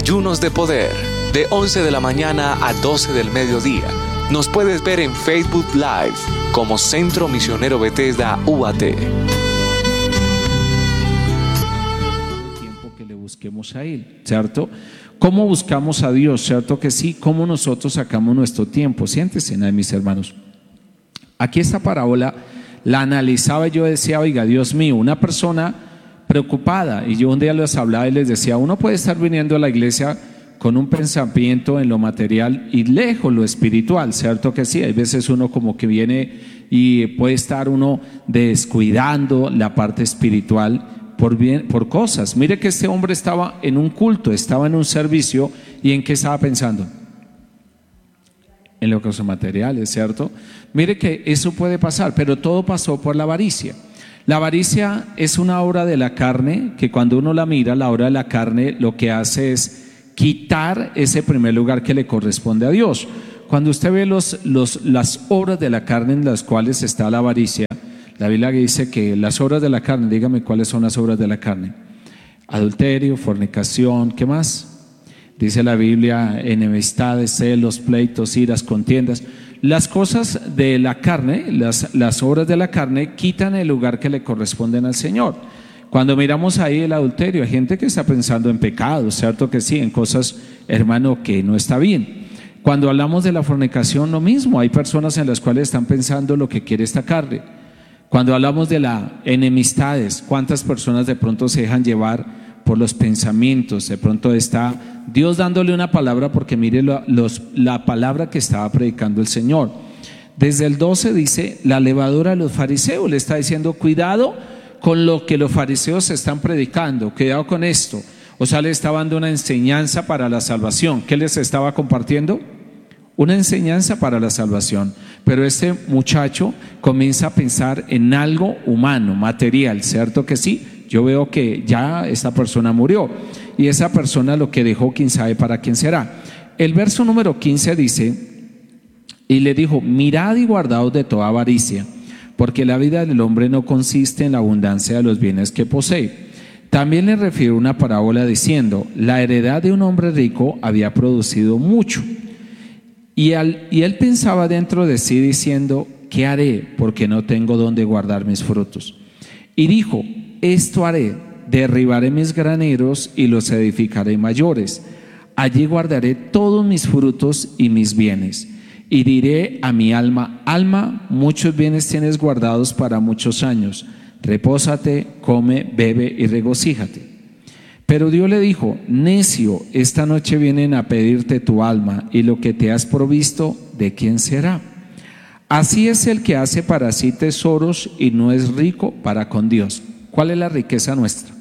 Ayunos de Poder, de 11 de la mañana a 12 del mediodía. Nos puedes ver en Facebook Live como Centro Misionero Bethesda UAT. Tiempo que le busquemos a Él, ¿cierto? ¿Cómo buscamos a Dios? ¿Cierto que sí? ¿Cómo nosotros sacamos nuestro tiempo? Siéntense, mis hermanos. Aquí esta parábola la analizaba y yo decía, oiga, Dios mío, una persona preocupada, y yo un día les hablaba y les decía, uno puede estar viniendo a la iglesia con un pensamiento en lo material y lejos lo espiritual, ¿cierto que sí? Hay veces uno como que viene y puede estar uno descuidando la parte espiritual por cosas. Mire que este hombre estaba en un culto, estaba en un servicio, ¿y en qué estaba pensando? En lo que son materiales, ¿cierto? Mire que eso puede pasar, pero todo pasó por la avaricia. La avaricia es una obra de la carne que cuando uno la mira, la obra de la carne lo que hace es quitar ese primer lugar que le corresponde a Dios. Cuando usted ve las obras de la carne en las cuales está la avaricia, la Biblia dice que las obras de la carne, dígame cuáles son las obras de la carne: adulterio, fornicación, ¿qué más? Dice la Biblia, enemistades, celos, pleitos, iras, contiendas. Las cosas de la carne, las obras de la carne quitan el lugar que le corresponden al Señor. Cuando miramos ahí el adulterio, hay gente que está pensando en pecado, ¿cierto que sí? En cosas, hermano, que no está bien. Cuando hablamos de la fornicación, lo mismo, hay personas en las cuales están pensando lo que quiere esta carne. Cuando hablamos de las enemistades, ¿cuántas personas de pronto se dejan llevar por los pensamientos? De pronto está Dios dándole una palabra, porque mire la palabra que estaba predicando el Señor. Desde el 12 dice, la levadura de los fariseos, le está diciendo, cuidado con lo que los fariseos están predicando, cuidado con esto. O sea, le estaba dando una enseñanza para la salvación. ¿Qué les estaba compartiendo? Una enseñanza para la salvación. Pero este muchacho comienza a pensar en algo humano, material, ¿cierto que sí? Yo veo que ya esta persona murió, y esa persona lo que dejó, quién sabe para quién será. El verso número 15 dice, y le dijo, mirad y guardaos de toda avaricia, porque la vida del hombre no consiste en la abundancia de los bienes que posee. También le refiere una parábola diciendo, la heredad de un hombre rico había producido mucho, y él pensaba dentro de sí diciendo, ¿qué haré? Porque no tengo dónde guardar mis frutos. Y dijo, esto haré, derribaré mis graneros y los edificaré mayores. Allí guardaré todos mis frutos y mis bienes. Y diré a mi alma, alma, muchos bienes tienes guardados para muchos años. Repósate, come, bebe y regocíjate. Pero Dios le dijo, necio, esta noche vienen a pedirte tu alma, y lo que te has provisto, ¿de quién será? Así es el que hace para sí tesoros y no es rico para con Dios. ¿Cuál es la riqueza nuestra?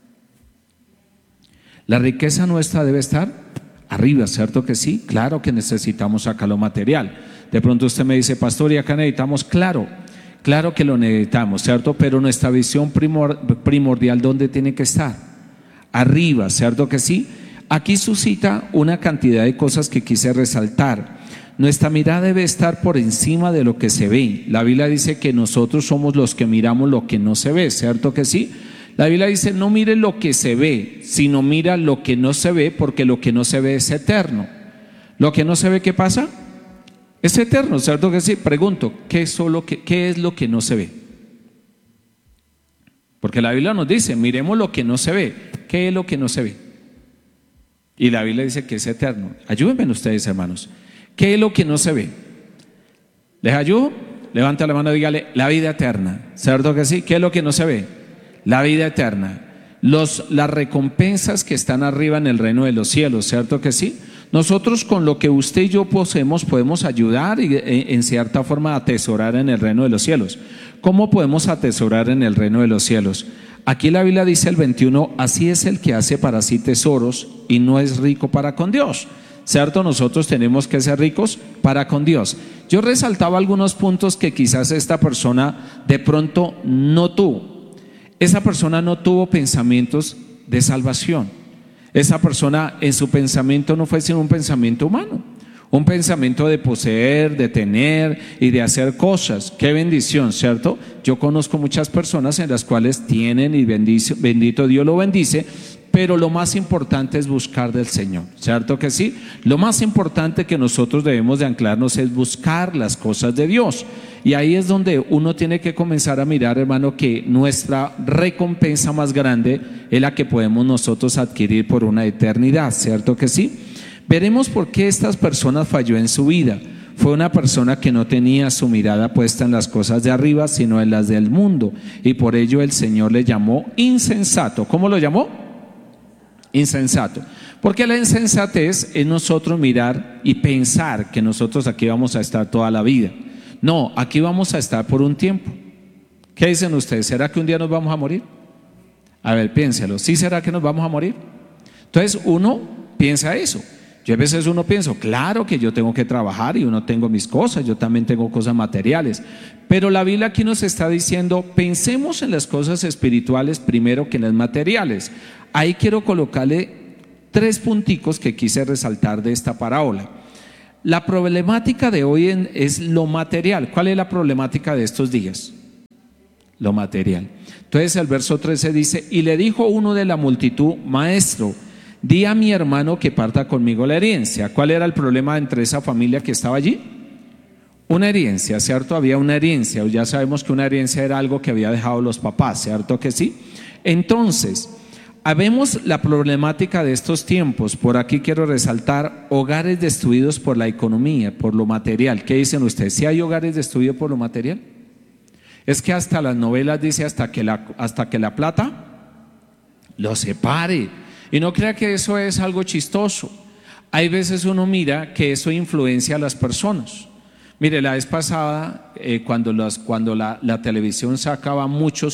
La riqueza nuestra debe estar arriba, ¿cierto que sí? Claro que necesitamos acá lo material. De pronto usted me dice, pastor, ¿y acá necesitamos? Claro que lo necesitamos, ¿cierto? Pero nuestra visión primordial, ¿dónde tiene que estar? Arriba, ¿cierto que sí? Aquí suscita una cantidad de cosas que quise resaltar. Nuestra mirada debe estar por encima de lo que se ve. La Biblia dice que nosotros somos los que miramos lo que no se ve, ¿cierto que sí? La Biblia dice, no mire lo que se ve, sino mira lo que no se ve, porque lo que no se ve es eterno. Lo que no se ve, ¿qué pasa? Es eterno, ¿cierto que sí? Pregunto, ¿qué es lo que no se ve? Porque la Biblia nos dice, miremos lo que no se ve. ¿Qué es lo que no se ve? Y la Biblia dice que es eterno. Ayúdenme ustedes, hermanos. ¿Qué es lo que no se ve? ¿Les ayudo? Levanta la mano y dígale, la vida eterna, ¿cierto que sí? ¿Qué es lo que no se ve? La vida eterna. Las recompensas que están arriba en el reino de los cielos, ¿cierto que sí? Nosotros con lo que usted y yo poseemos podemos ayudar y en cierta forma atesorar en el reino de los cielos. ¿Cómo podemos atesorar en el reino de los cielos? Aquí la Biblia dice el 21, así es el que hace para sí tesoros y no es rico para con Dios. ¿Cierto? Nosotros tenemos que ser ricos para con Dios. Yo resaltaba algunos puntos que quizás esta persona de pronto no tuvo. Esa persona no tuvo pensamientos de salvación. Esa persona en su pensamiento no fue sino un pensamiento humano, un pensamiento de poseer, de tener y de hacer cosas. Qué bendición, ¿cierto? Yo conozco muchas personas en las cuales tienen y bendito Dios lo bendice, pero lo más importante es buscar del Señor, ¿cierto que sí? Lo más importante que nosotros debemos de anclarnos es buscar las cosas de Dios. Y ahí es donde uno tiene que comenzar a mirar, hermano, que nuestra recompensa más grande es la que podemos nosotros adquirir por una eternidad, ¿cierto que sí? Veremos por qué estas personas falló en su vida. Fue una persona que no tenía su mirada puesta en las cosas de arriba, sino en las del mundo. Y por ello el Señor le llamó insensato. ¿Cómo lo llamó? Insensato. Porque la insensatez es nosotros mirar y pensar que nosotros aquí vamos a estar toda la vida. No, aquí vamos a estar por un tiempo. ¿Qué dicen ustedes? ¿Será que un día nos vamos a morir? A ver, piénselo. ¿Sí será que nos vamos a morir? Entonces uno piensa eso. Yo a veces uno pienso, claro que yo tengo que trabajar y uno tengo mis cosas, yo también tengo cosas materiales, pero la Biblia aquí nos está diciendo, pensemos en las cosas espirituales primero que en las materiales. Ahí quiero colocarle 3 punticos que quise resaltar de esta parábola. La problemática de hoy es lo material. ¿Cuál es la problemática de estos días? Lo material. Entonces el verso 13 dice, y le dijo uno de la multitud, maestro, di a mi hermano que parta conmigo la herencia. ¿Cuál era el problema entre esa familia que estaba allí? Una herencia, ¿cierto? Había una herencia. Ya sabemos que una herencia era algo que había dejado los papás, ¿cierto que sí? Entonces, habemos la problemática de estos tiempos. Por aquí quiero resaltar hogares destruidos por la economía, por lo material. ¿Qué dicen ustedes? ¿Sí hay hogares destruidos por lo material? Es que hasta las novelas dice hasta que la plata los separe. Y no crea que eso es algo chistoso. Hay veces uno mira que eso influencia a las personas. Mire, la vez pasada, cuando la televisión sacaba mucho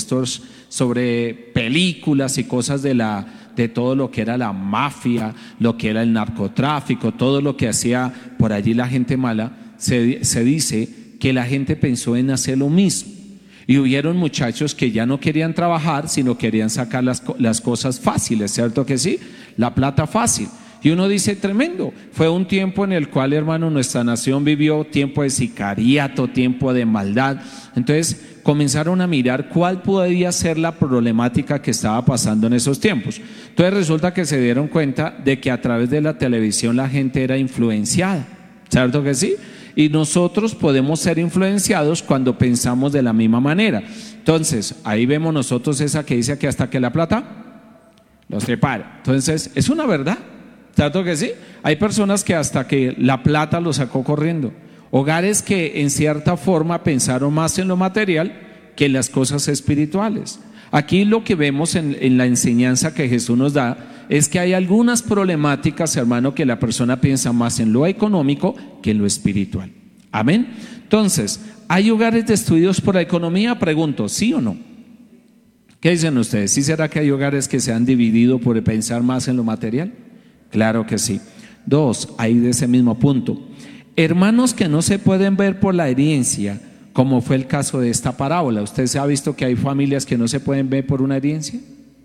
sobre películas y cosas de todo lo que era la mafia, lo que era el narcotráfico, todo lo que hacía por allí la gente mala, se dice que la gente pensó en hacer lo mismo. Y hubieron muchachos que ya no querían trabajar, sino querían sacar las cosas fáciles, ¿cierto que sí? La plata fácil. Y uno dice, tremendo. Fue un tiempo en el cual, hermano, nuestra nación vivió tiempo de sicariato, tiempo de maldad. Entonces comenzaron a mirar cuál podía ser la problemática que estaba pasando en esos tiempos. Entonces resulta que se dieron cuenta de que a través de la televisión la gente era influenciada, ¿cierto que sí? Y nosotros podemos ser influenciados cuando pensamos de la misma manera. Entonces, ahí vemos nosotros esa que dice que hasta que la plata los separa. Entonces, es una verdad, ¿cierto que sí? Hay personas que hasta que la plata los sacó corriendo. Hogares que en cierta forma pensaron más en lo material que en las cosas espirituales. Aquí lo que vemos en la enseñanza que Jesús nos da es que hay algunas problemáticas, hermano, que la persona piensa más en lo económico que en lo espiritual. Amén. Entonces, ¿hay hogares destruidos por la economía? Pregunto, ¿sí o no? ¿Qué dicen ustedes? ¿Sí será que hay hogares que se han dividido por pensar más en lo material? Claro que sí. 2, ahí de ese mismo punto. Hermanos que no se pueden ver por la herencia, como fue el caso de esta parábola. ¿Usted se ha visto que hay familias que no se pueden ver por una herencia?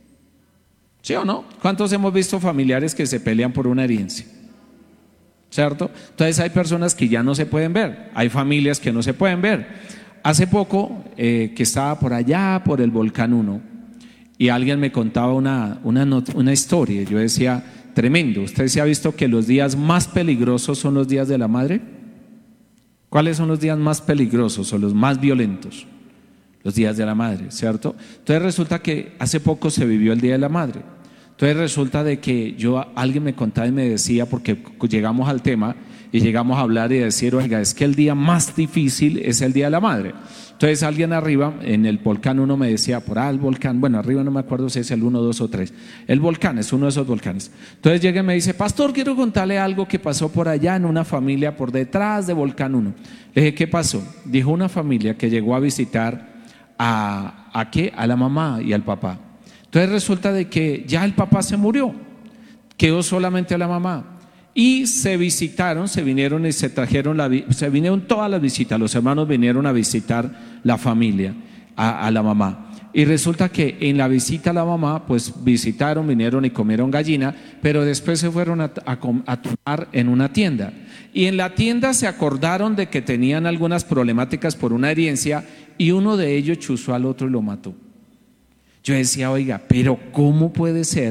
¿Sí o no? ¿Cuántos hemos visto familiares que se pelean por una herencia? ¿Cierto? Entonces hay personas que ya no se pueden ver, hay familias que no se pueden ver. Hace poco que estaba por allá, por el Volcán 1, y alguien me contaba una historia. Yo decía, tremendo. ¿Usted se ha visto que los días más peligrosos son los días de la madre? ¿Cuáles son los días más peligrosos o los más violentos? Los días de la madre, ¿cierto? Entonces resulta que hace poco se vivió el Día de la Madre. Entonces resulta de que alguien me contaba y me decía, porque llegamos al tema y llegamos a hablar y decir, oiga, es que el día más difícil es el Día de la Madre. Entonces alguien arriba, en el Volcán 1 me decía, por el volcán, bueno, arriba no me acuerdo si es el 1, 2 o 3. El volcán es uno de esos volcanes. Entonces llega y me dice, pastor, quiero contarle algo que pasó por allá en una familia por detrás de Volcán 1. Le dije, ¿qué pasó? Dijo una familia que llegó a visitar ¿a qué? A la mamá y al papá. Entonces resulta de que ya el papá se murió, quedó solamente a la mamá. Y se vinieron y se vinieron todas las visitas, los hermanos vinieron a visitar la familia, a la mamá. Y resulta que en la visita a la mamá, pues vinieron y comieron gallina, pero después se fueron a tomar en una tienda. Y en la tienda se acordaron de que tenían algunas problemáticas por una herencia y uno de ellos chuzó al otro y lo mató. Yo decía, oiga, pero ¿cómo puede ser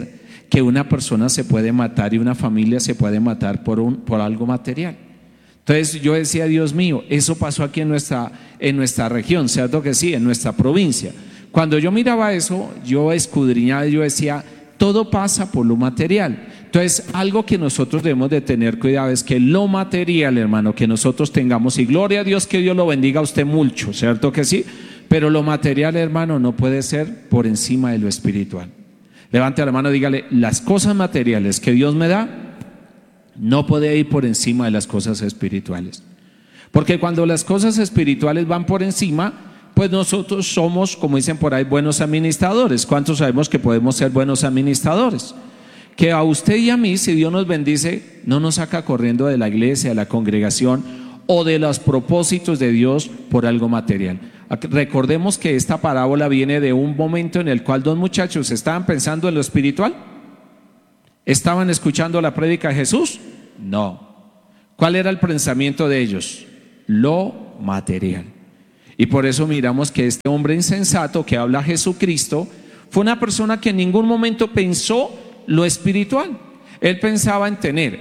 que una persona se puede matar y una familia se puede matar por algo material. Entonces yo decía, Dios mío, eso pasó aquí en nuestra región, ¿cierto que sí? En nuestra provincia. Cuando yo miraba eso, yo escudriñaba y yo decía, todo pasa por lo material. Entonces, algo que nosotros debemos de tener cuidado es que lo material, hermano, que nosotros tengamos, y gloria a Dios, que Dios lo bendiga a usted mucho, ¿cierto que sí? Pero lo material, hermano, no puede ser por encima de lo espiritual. Levante la mano, dígale, las cosas materiales que Dios me da no puede ir por encima de las cosas espirituales. Porque cuando las cosas espirituales van por encima, pues nosotros somos, como dicen por ahí, buenos administradores. ¿Cuántos sabemos que podemos ser buenos administradores? Que a usted y a mí, si Dios nos bendice, no nos saca corriendo de la iglesia, de la congregación o de los propósitos de Dios por algo material. Recordemos que esta parábola viene de un momento en el cual dos muchachos estaban pensando en lo espiritual. ¿Estaban escuchando la prédica de Jesús? No. ¿Cuál era el pensamiento de ellos? Lo material. Y por eso miramos que este hombre insensato que habla Jesucristo fue una persona que en ningún momento pensó lo espiritual. Él pensaba en tener,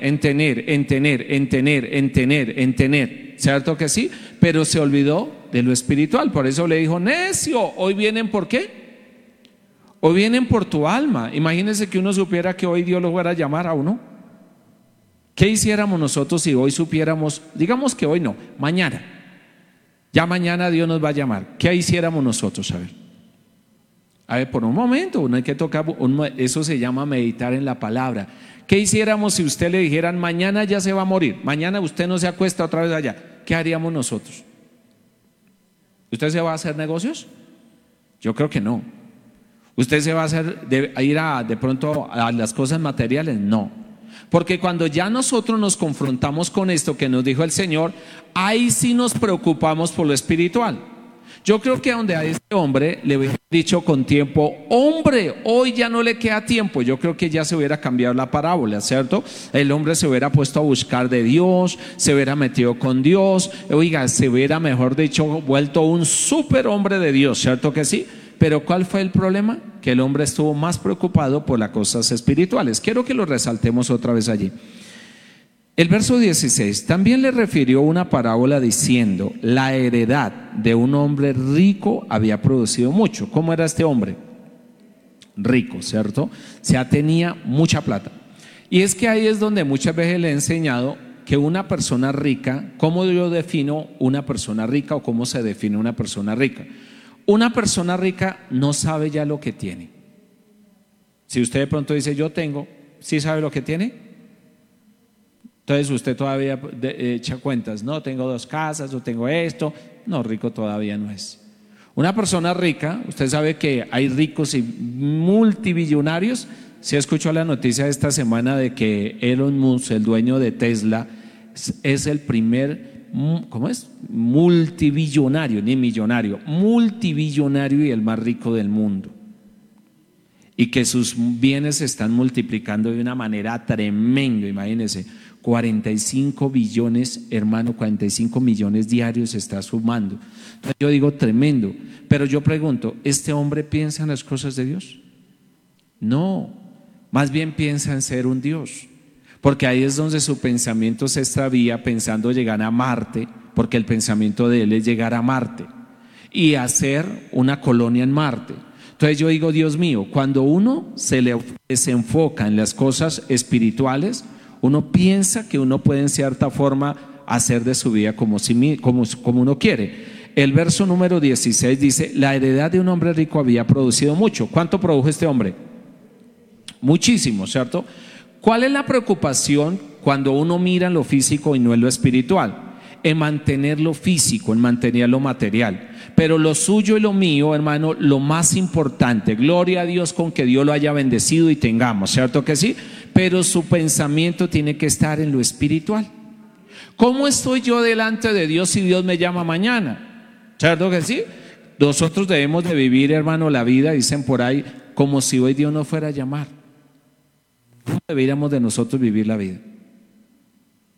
¿cierto que sí? Pero se olvidó de lo espiritual. Por eso le dijo, necio, hoy vienen ¿por qué? Hoy vienen por tu alma. Imagínense que uno supiera que hoy Dios lo fuera a llamar a uno. ¿Qué hiciéramos nosotros si hoy supiéramos? Digamos que hoy no, mañana. Ya mañana Dios nos va a llamar. ¿Qué hiciéramos nosotros? A ver, por un momento, uno hay que tocar, eso se llama meditar en la palabra. ¿Qué hiciéramos si usted le dijeran, mañana ya se va a morir, mañana usted no se acuesta otra vez allá? ¿Qué haríamos nosotros? ¿Usted se va a hacer negocios? Yo creo que no. ¿Usted se va a ir de pronto a las cosas materiales? No. Porque cuando ya nosotros nos confrontamos con esto que nos dijo el Señor, ahí sí nos preocupamos por lo espiritual. Yo creo que donde a este hombre le hubiera dicho con tiempo, hombre, hoy ya no le queda tiempo, yo creo que ya se hubiera cambiado la parábola, ¿cierto? El hombre se hubiera puesto a buscar de Dios, se hubiera metido con Dios, oiga, se hubiera, mejor dicho, vuelto un súper hombre de Dios, ¿cierto que sí? Pero ¿cuál fue el problema? Que el hombre estuvo más preocupado por las cosas espirituales. Quiero que lo resaltemos otra vez allí. El verso 16 también le refirió una parábola diciendo, la heredad de un hombre rico había producido mucho. ¿Cómo era este hombre? Rico, ¿cierto? O sea, tenía mucha plata. Y es que ahí es donde muchas veces le he enseñado que una persona rica, ¿cómo yo defino una persona rica o cómo se define una persona rica? Una persona rica no sabe ya lo que tiene. Si usted de pronto dice, yo tengo, ¿sí sabe lo que tiene? Entonces usted todavía echa cuentas, no, tengo 2 casas, o tengo esto. No, rico todavía no es. Una persona rica, usted sabe que hay ricos y multimillonarios. ¿Se escuchó la noticia de esta semana de que Elon Musk, el dueño de Tesla, es el primer, ¿cómo es? Multibillonario, ni millonario, multibillonario y el más rico del mundo? Y que sus bienes se están multiplicando de una manera tremenda, imagínense. 45 billones, hermano, 45 millones diarios se está sumando. Entonces yo digo tremendo, pero yo pregunto, ¿este hombre piensa en las cosas de Dios? No, más bien piensa en ser un Dios, porque ahí es donde su pensamiento se extravía pensando llegar a Marte, porque el pensamiento de él es llegar a Marte y hacer una colonia en Marte. Entonces yo digo, Dios mío, cuando uno se le desenfoca en las cosas espirituales, uno piensa que uno puede en cierta forma hacer de su vida como uno quiere. El verso número 16 dice, la heredad de un hombre rico había producido mucho. ¿Cuánto produjo este hombre? Muchísimo, ¿cierto? ¿Cuál es la preocupación cuando uno mira en lo físico y no en lo espiritual? En mantener lo físico, en mantener lo material. Pero lo suyo y lo mío, hermano, lo más importante, gloria a Dios con que Dios lo haya bendecido y tengamos, ¿cierto que sí? Pero su pensamiento tiene que estar en lo espiritual. ¿Cómo estoy yo delante de Dios si Dios me llama mañana? ¿Cierto que sí? Nosotros debemos de vivir, hermano, la vida, dicen por ahí, como si hoy Dios nos fuera a llamar. ¿Cómo deberíamos de nosotros vivir la vida?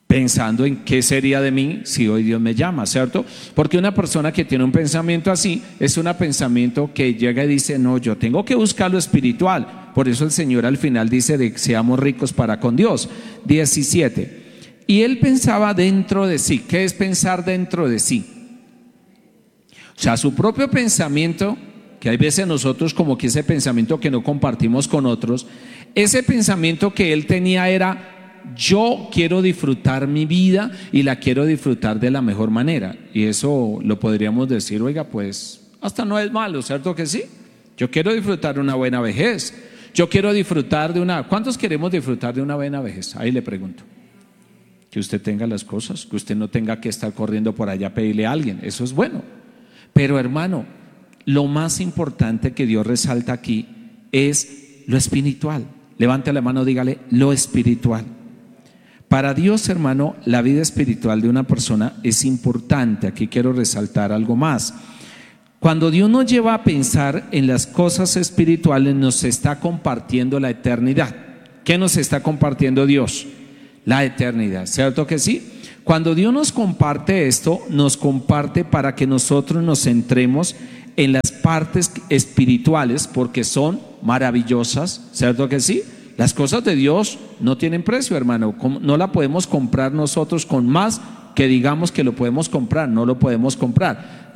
pensando en qué sería de mí si hoy Dios me llama, ¿cierto? Porque una persona que tiene un pensamiento así es un pensamiento que llega y dice, no, yo tengo que buscar lo espiritual. Por eso el Señor al final dice de que seamos ricos para con Dios. 17. Y él pensaba dentro de sí. ¿Qué es pensar dentro de sí? O sea, su propio pensamiento, que hay veces nosotros como que ese pensamiento que no compartimos con otros, ese pensamiento que él tenía era: yo quiero disfrutar mi vida y la quiero disfrutar de la mejor manera. Y eso lo podríamos decir, oiga, pues hasta no es malo, ¿cierto que sí? Yo quiero disfrutar de una buena vejez. Yo quiero disfrutar de una... ¿Cuántos queremos disfrutar de una buena vejez? Ahí le pregunto. Que usted tenga las cosas, que usted no tenga que estar corriendo por allá a pedirle a alguien. Eso es bueno. Pero hermano, lo más importante que Dios resalta aquí es lo espiritual. Levante la mano, dígale, lo espiritual. Para Dios, hermano, la vida espiritual de una persona es importante. Aquí quiero resaltar algo más. Cuando Dios nos lleva a pensar en las cosas espirituales, nos está compartiendo la eternidad. ¿Qué nos está compartiendo Dios? La eternidad, ¿cierto que sí? Cuando Dios nos comparte esto, nos comparte para que nosotros nos centremos en las partes espirituales, porque son maravillosas, ¿cierto que sí? Las cosas de Dios no tienen precio, hermano. No la podemos comprar nosotros con más que digamos que lo podemos comprar. No lo podemos comprar.